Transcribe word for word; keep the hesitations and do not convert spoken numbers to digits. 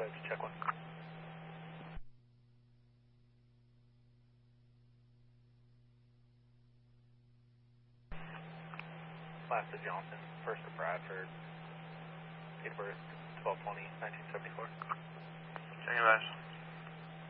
Dodge, check one. Last to Johnson, first to Bradford. Date of birth, twelve twenty, nineteen seventy-four. Checking back.